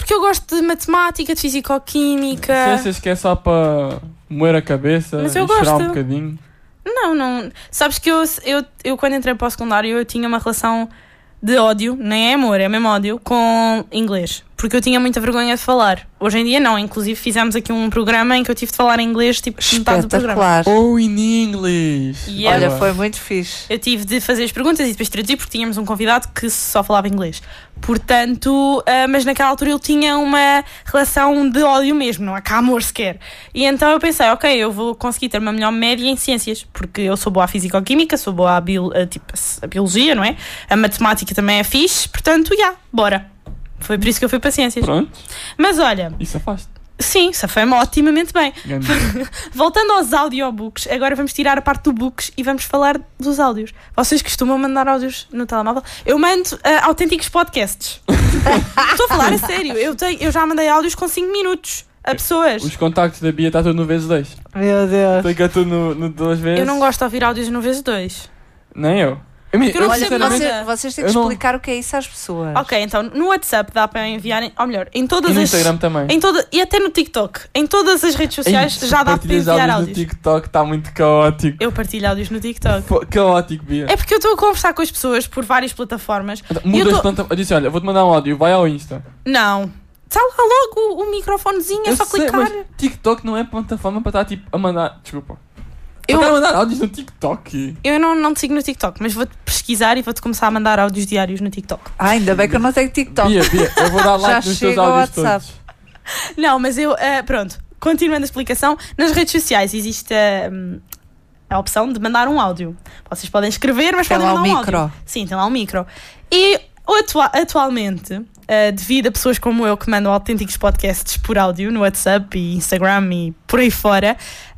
porque eu gosto de matemática, de fisicoquímica. Ciências que é só para moer a cabeça Mas e eu chorar gosto. um bocadinho. Não. Sabes que eu quando entrei para o secundário eu tinha uma relação de ódio, nem é amor, é mesmo ódio, com inglês. Porque eu tinha muita vergonha de falar. Hoje em dia não, inclusive fizemos aqui um programa em que eu tive de falar em inglês, tipo, metade do programa. Espetacular. Oh, in English! Yeah. Olha, foi muito fixe. Eu tive de fazer as perguntas e depois traduzir porque tínhamos um convidado que só falava inglês. Portanto, mas naquela altura ele tinha uma relação de ódio mesmo, não há cá amor sequer. E então eu pensei, ok, eu vou conseguir ter uma melhor média em ciências, porque eu sou boa à fisicoquímica, sou boa a biologia, não é? A matemática também é fixe, portanto, bora. Foi por isso que eu fui para ciências. Pronto, Mas olha, isso afasta. sim, safei-me otimamente bem. Grande. Voltando aos audiobooks, agora vamos tirar a parte do books e vamos falar dos áudios. Vocês costumam mandar áudios no telemóvel? Eu mando autênticos podcasts. Estou a falar a sério. Eu já mandei áudios com 5 minutos a pessoas. Os contactos da Bia está tudo no vezes 2. Meu Deus. Fica tudo no 2 vezes. Eu não gosto de ouvir áudios no vezes 2. Nem eu. eu não percebo sinceramente, nada. Vocês têm que Eu não- explicar o que é isso às pessoas. Ok, então no WhatsApp dá para enviarem, ou melhor, em todas e no as... Instagram também. E até no TikTok. Em todas as redes sociais Ei, já dá para partilhas enviar áudios áudios. no TikTok está muito caótico. Eu partilho áudios no TikTok. Caótico, Bia. É porque eu estou a conversar com as pessoas por várias plataformas. Muda eu as tô- plataformas. Eu disse, olha, vou-te mandar um áudio, vai ao Insta. Não. Está lá logo o microfonezinho, é Eu só sei, clicar. mas TikTok não é plataforma para estar tipo a mandar. Desculpa. Eu- Eu quero mandar áudios no TikTok. Eu não te sigo no TikTok, mas vou-te pesquisar e vou-te começar a mandar áudios diários no TikTok. Ainda bem que eu não tenho TikTok. Bia, eu vou dar Já like nos teus chega ao áudios WhatsApp. todos. Não, mas eu, pronto, continuando a explicação, nas redes sociais existe a opção de mandar um áudio. Vocês podem escrever, mas Tem podem lá mandar o um micro. áudio. Sim, tem lá um micro. E atualmente, devido a pessoas como eu que mandam autênticos podcasts por áudio no WhatsApp e Instagram e por aí fora,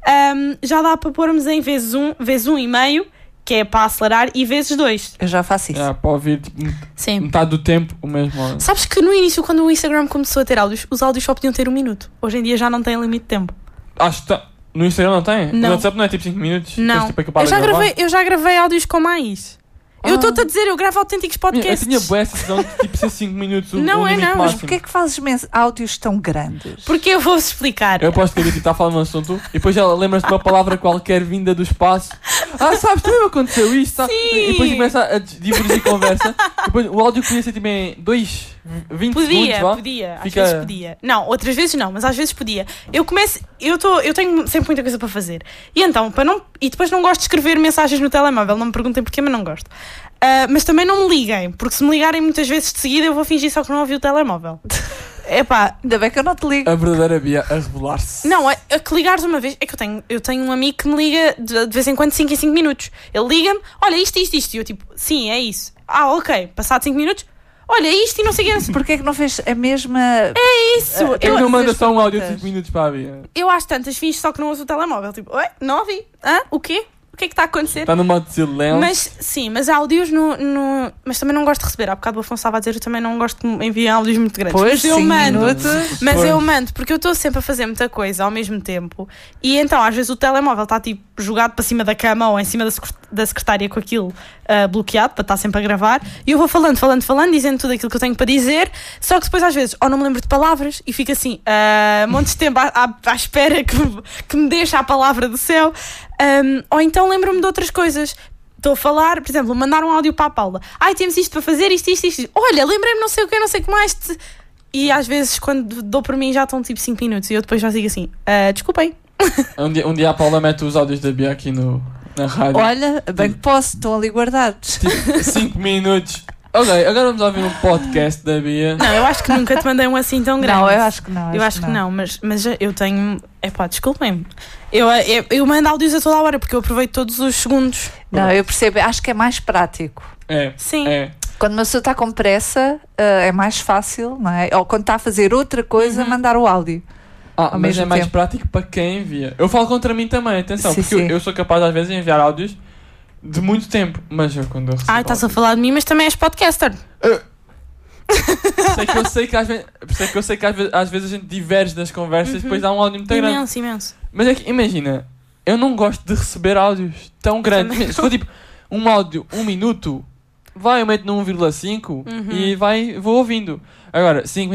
já dá para pormos em vezes 1,5, que é para acelerar, e vezes 2. Eu já faço isso. Para ouvir tipo, Sim. metade do tempo o mesmo áudio. Sabes que no início, quando o Instagram começou a ter áudios, os áudios só podiam ter 1 minuto. Hoje em dia já não tem limite de tempo. Acho que no Instagram não tem? Não. No WhatsApp não é tipo 5 minutos? Não. Depois, tipo, Eu já gravei áudios com mais. Eu estou-te a dizer, eu gravo autênticos Eu podcasts. tinha boa essa decisão de tipo ser 5 minutos o Não é, limite não, Mas máximo. porquê é que fazes áudios tão grandes? Porque eu vou-vos explicar. Eu aposto que a Bia está a falar de um assunto e depois ela lembra-se de uma palavra qualquer vinda do espaço. Sabes, também me aconteceu isto. Sabe? Sim. E depois começa a divergir conversa. Depois o áudio podia ser tipo em 20 segundos, vá. Podia. Às Fica- vezes podia. Não, outras vezes não, mas às vezes podia. Eu tenho sempre muita coisa para fazer. E então, e depois não gosto de escrever mensagens no telemóvel. Não me perguntem porquê, mas não gosto. Mas também não me liguem, porque se me ligarem muitas vezes de seguida eu vou fingir só que não ouvi o telemóvel. Epá, Ainda bem que eu não te ligo. A verdadeira Bia a revelar-se. não, é que ligares uma vez. É que eu tenho um amigo que me liga de vez em quando 5 em 5 minutos. Ele liga-me, olha isto. E eu tipo, sim, é isso. Ok, passado 5 minutos, olha isto e não sei o que. Porquê é que não fez a mesma... É isso. Eu não mando só um áudio de perguntas. 5 minutos para a Bia. Eu às tantas finjo só que não uso o telemóvel. Tipo, oi, não ouvi. O quê? O que é que está a acontecer? Está no modo de silêncio. Mas áudios mas também não gosto de receber. Há bocado o Afonso estava a dizer, eu também não gosto de enviar áudios muito grandes. Pois, mas eu 5 mando. minutos. Mas eu mando, porque eu estou sempre a fazer muita coisa ao mesmo tempo. E então, às vezes, o telemóvel está tipo jogado para cima da cama ou em cima da secretária com aquilo bloqueado, para estar sempre a gravar. E eu vou falando, dizendo tudo aquilo que eu tenho para dizer. Só que depois, às vezes, ou não me lembro de palavras e fico assim, montes de tempo à espera que me deixe a palavra do céu. Ou então lembro-me de outras coisas. Estou a falar, por exemplo, mandar um áudio para a Paula. Temos isto para fazer, isto. Olha, lembrei-me não sei o que, não sei o que mais. E às vezes, quando dou por mim, já estão tipo 5 minutos. E eu depois já digo assim, desculpem. Um dia a Paula mete os áudios da Bia aqui na rádio. Olha, bem que posso, estão ali guardados. Tipo, 5 minutos. Ok, agora vamos ouvir um podcast da Bia. Não, eu acho que nunca te mandei um assim tão grande. Não, eu acho que não. Eu acho que não, mas eu tenho... desculpem-me. Eu mando áudios a toda a hora, porque eu aproveito todos os segundos. Não, eu percebo, acho que é mais prático. Sim. É. Quando uma pessoa está com pressa, é mais fácil, não é? Ou quando está a fazer outra coisa, mandar o áudio. Mas mesmo é mais tempo. prático para quem envia. Eu falo contra mim também, atenção, Sim, porque sim. eu sou capaz às vezes de enviar áudios de muito tempo, mas eu quando eu recebo Estás a falar de mim, mas também és podcaster. eu sei que às vezes, às vezes a gente diverge nas conversas e depois dá um áudio muito grande. Imenso. Mas é que, imagina, eu não gosto de receber áudios tão grandes. Se for tipo um áudio, 1 minuto, eu meto no 1,5 e vou ouvindo. Agora, 5